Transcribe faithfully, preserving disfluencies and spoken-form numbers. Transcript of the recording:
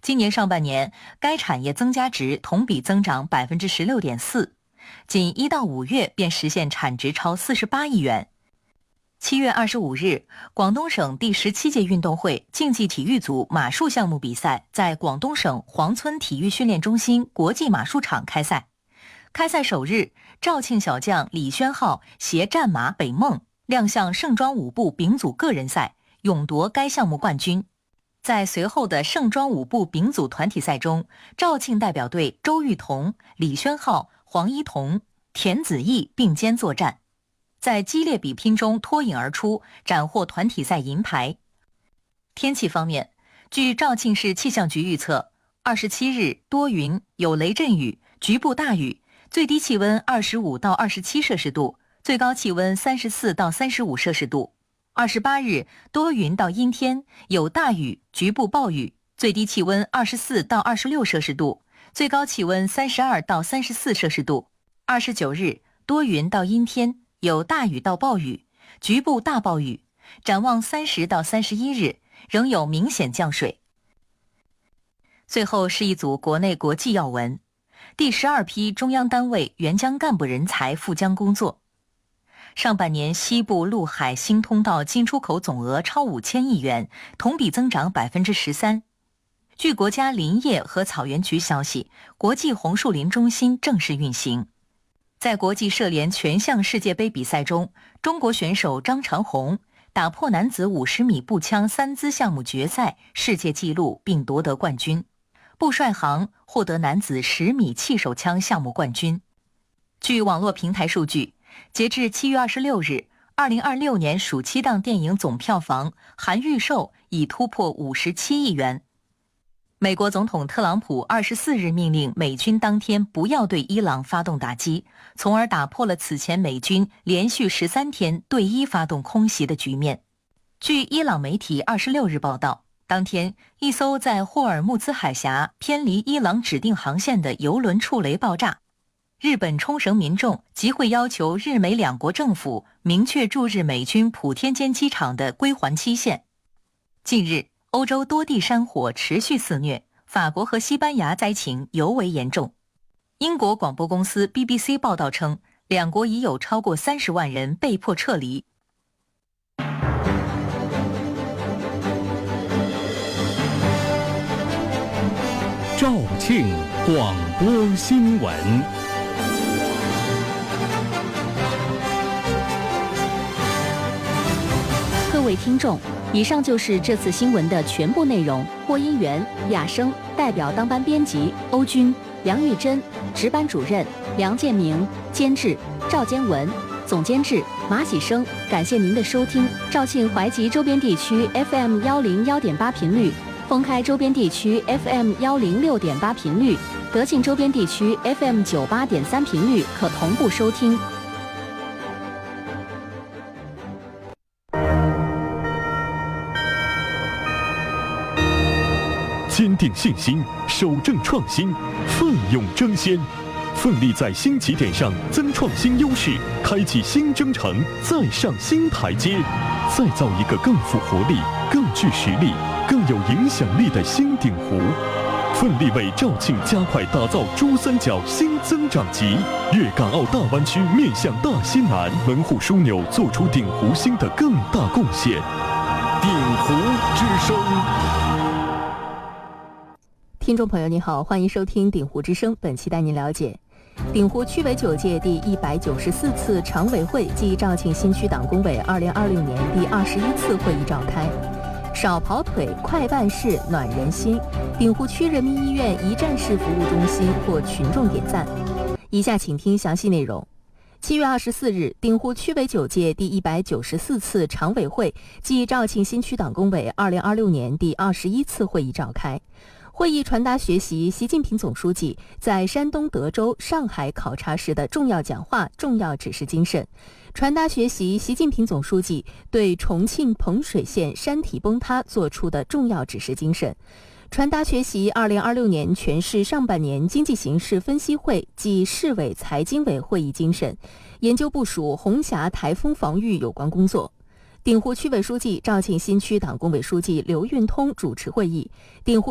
今年上半年，该产业增加值同比增长 百分之十六点四， 仅一到五月便实现产值超四十八亿元。七月二十五日，广东省第十七届运动会竞技体育组马术项目比赛在广东省黄村体育训练中心国际马术场开赛。开赛首日，肇庆小将李宣浩携战马北梦亮相盛装舞步丙组个人赛，勇夺该项目冠军。在随后的盛装舞步丙组团体赛中，肇庆代表队周玉彤、李宣浩、黄一彤、田子毅并肩作战，在激烈比拼中脱颖而出，斩获团体赛银牌。天气方面，据肇庆市气象局预测，二十七日多云，有雷阵雨，局部大雨，最低气温二十五到二十七摄氏度，最高气温三十四到三十五摄氏度。二十八日多云到阴天，有大雨，局部暴雨，最低气温二十四到二十六摄氏度，最高气温三十二到三十四摄氏度。二十九日多云到阴天，有大雨到暴雨，局部大暴雨。展望三十到三十一日，仍有明显降水。最后是一组国内国际要闻。第十二批中央单位援疆干部人才赴疆工作。上半年西部陆海新通道进出口总额超五千亿元，同比增长 百分之十三。据国家林业和草原局消息，国际红树林中心正式运行。在国际射联全项世界杯比赛中，中国选手张长虹打破男子五十米步枪三姿项目决赛世界纪录，并夺得冠军。步帅航获得男子十米气手枪项目冠军。据网络平台数据，截至七月二十六日，二零二六年暑期档电影总票房含预售已突破五十七亿元。美国总统特朗普二十四日命令美军当天不要对伊朗发动打击，从而打破了此前美军连续十三天对伊发动空袭的局面。据伊朗媒体二十六日报道，当天一艘在霍尔木兹海峡偏离伊朗指定航线的油轮触雷爆炸。日本冲绳民众集会要求日美两国政府明确驻日美军普天间机场的归还期限。近日，欧洲多地山火持续肆虐，法国和西班牙灾情尤为严重。英国广播公司 B B C 报道称，两国已有超过三十万人被迫撤离。 肇庆广播新闻。 各位听众，以上就是这次新闻的全部内容。播音员亚生，代表当班编辑欧军、梁玉珍，值班主任梁建明，监制赵坚文，总监制马喜生。感谢您的收听。肇庆怀集周边地区 F M 幺零幺点八频率，封开周边地区 F M 幺零六点八频率，德庆周边地区 F M 九八点三频率可同步收听。 坚定信心，守正创新，奋勇争先，奋力在新起点上增创新优势，开启新征程，再上新台阶，再造一个更富活力、更具实力、更有影响力的新鼎湖。奋力为肇庆加快打造珠三角新增长极，粤港澳大湾区面向大西南，门户枢纽做出鼎湖新的更大贡献。鼎湖之声。 听众朋友您好，欢迎收听鼎湖之声。本期带您了解，鼎湖区委九届第一百九十四次常委会暨肇庆新区党工委二零二六年第二十一次会议召开。少跑腿，快办事，暖人心。鼎湖区人民医院一站式服务中心获群众点赞。以下请听详细内容。七月二十四日，鼎湖区委九届第一百九十四次常委会暨肇庆新区党工委二零二六年第二十一次会议召开。会议传达学习习近平总书记在山东德州、上海考察时的重要讲话、重要指示精神，传达学习习近平总书记对重庆彭水县山体崩塌作出的重要指示精神，传达学习二零二六年全市上半年经济形势分析会暨市委财经委会议精神，研究部署红霞台风防御有关工作。鼎湖区委书记、肇庆新区党工委书记刘运通主持会议。鼎湖